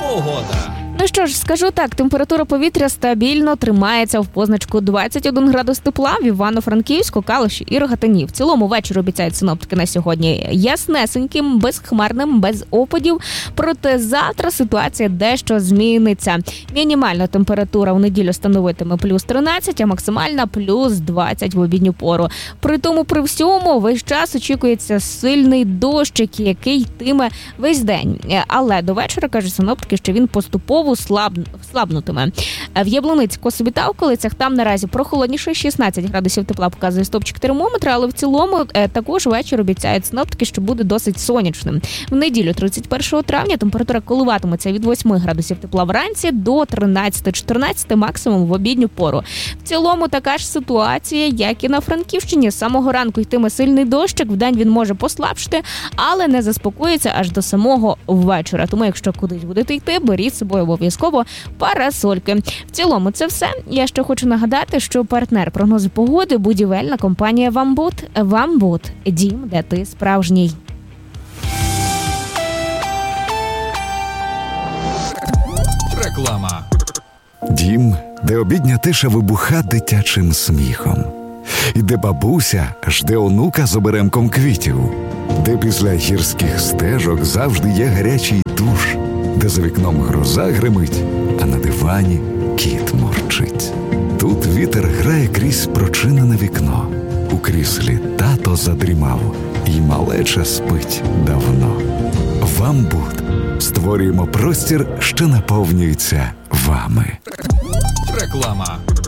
Погода. Ну що ж, скажу так, температура повітря стабільно тримається в позначку 21 градус тепла в Івано-Франківську, Калуші і Рогатині. В цілому вечір обіцяють синоптики на сьогодні яснесеньким, безхмарним, без опадів. Проте завтра ситуація дещо зміниться. Мінімальна температура в неділю становитиме плюс 13, а максимальна плюс 20 в обідню пору. При тому, при всьому, весь час очікується сильний дощик, який йтиме весь день. Але до вечора, кажуть синоптики, що він поступово слабнутиме. В Яблуниці, Косові та околицях там наразі прохолодніше, 16 градусів тепла показує стопчик термометра, але в цілому також вечір обіцяють синоптики, що буде досить сонячним. В неділю, 31 травня, температура коливатиметься від 8 градусів тепла вранці до 13-14 максимум в обідню пору. В цілому така ж ситуація, як і на Франківщині. З самого ранку йтиме сильний дощик, вдень він може послабшити, але не заспокоїться аж до самого вечора. Тому якщо кудись будете йти, беріть з собою обов'язково парасольки. В цілому це все. Я ще хочу нагадати, що партнер прогнозу погоди – будівельна компанія «Вамбут». «Вамбут» – дім, де ти справжній. Реклама. Дім, де обідня тиша вибуха дитячим сміхом. І де бабуся жде онука з оберемком квітів. Де після гірських стежок завжди є гарячий душ. Де за вікном гроза гримить, а на дивані кіт мурчить. Тут вітер грає крізь прочинене вікно. У кріслі тато задрімав, і малеча спить давно. «Вамбут» створюємо простір, що наповнюється вами. Реклама.